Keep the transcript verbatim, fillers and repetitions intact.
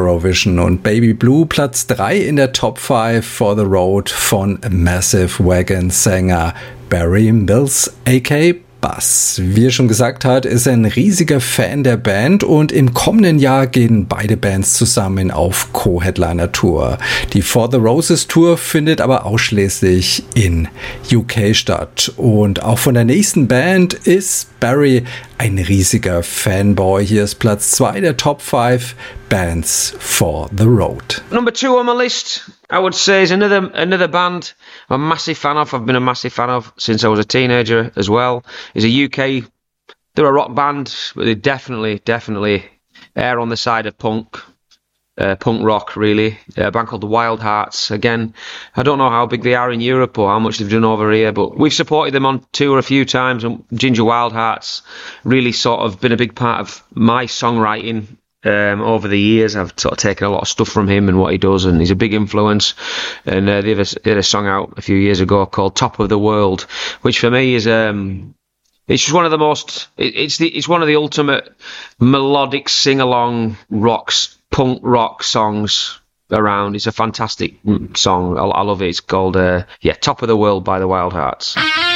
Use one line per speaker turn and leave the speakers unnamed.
Eurovision und Baby Blue Platz drei in der Top fünf for the Road von Massive Wagon Sänger Barry Mills aka Buzz. Wie er schon gesagt hat, ist er ein riesiger Fan der Band und im kommenden Jahr gehen beide Bands zusammen auf Co-Headliner-Tour. Die For the Roses Tour findet aber ausschließlich in U K statt. Und auch von der nächsten Band ist Barry ein riesiger Fanboy. Hier ist Platz zwei der Top fünf Bands for the Road.
Number two on my list, I would say, is another another band I'm a massive fan of. I've been a massive fan of since I was a teenager as well. Is a U K, they're a rock band, but they definitely, definitely err on the side of punk. Uh, punk rock, really. A band called the Wild Hearts. Again, I don't know how big they are in Europe or how much they've done over here, but we've supported them on tour a few times, and Ginger Wild Hearts really sort of been a big part of my songwriting um, over the years. I've sort of taken a lot of stuff from him and what he does, and he's a big influence. And uh, they had a, they had a song out a few years ago called Top of the World, which for me is... Um, It's just one of the most. It's the. It's one of the ultimate melodic sing-along rocks, punk rock songs around. It's a fantastic song. I, I love it. It's called, uh, yeah, "Top of the World" by the Wild Hearts.